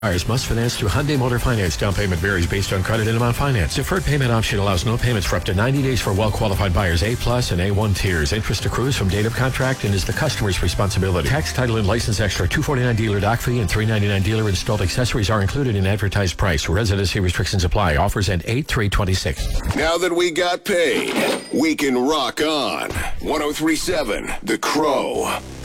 Buyers must finance through Hyundai Motor Finance. Down payment varies based on credit and amount financed. Deferred payment option allows no payments for up to 90 days for well-qualified buyers. A+ and A1 tiers. Interest accrues from date of contract and is the customer's responsibility. Tax, title, and license extra. $249 dealer dock fee and $399 dealer installed accessories are included in advertised price. Residency restrictions apply. Offers end 8/3/26. Now that we got paid, we can rock on. 103.7 The Crow.